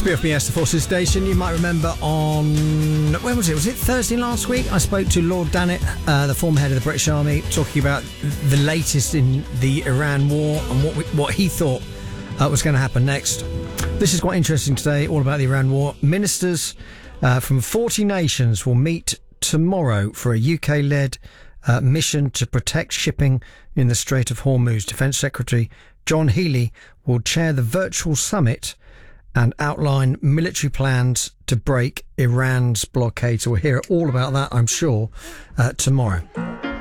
BFBS, the Forces Station. You might remember when was it? Was it Thursday last week? I spoke to Lord Dannatt, the former head of the British Army, talking about the latest in the Iran war and what he thought was going to happen next. This is quite interesting today, all about the Iran war. Ministers from 40 nations will meet tomorrow for a UK-led mission to protect shipping in the Strait of Hormuz. Defence Secretary John Healey will chair the virtual summit and outline military plans to break Iran's blockade. So we'll hear all about that, I'm sure, tomorrow.